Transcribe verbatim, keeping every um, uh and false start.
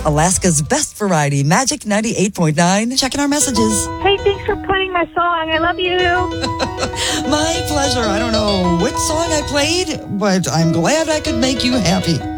Alaska's best variety, Magic ninety-eight point nine. Checking our messages. Hey, thanks for playing my song. I love you. My pleasure. I don't know which song I played, but I'm glad I could make you happy.